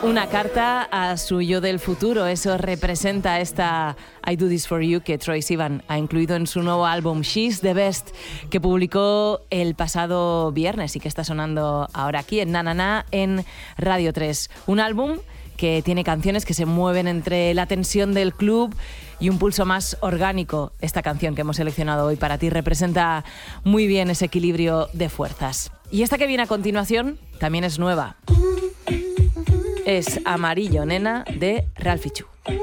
una carta a su yo del futuro. Eso representa esta I Do This For You que Troye Sivan ha incluido en su nuevo álbum She's the Best, que publicó el pasado viernes y que está sonando ahora aquí en Na Na Na en Radio 3. Un álbum que tiene canciones que se mueven entre la tensión del club y un pulso más orgánico. Esta canción que hemos seleccionado hoy para ti representa muy bien ese equilibrio de fuerzas. Y esta que viene a continuación también es nueva. Es Amarillo Nena de Ralphie Chu.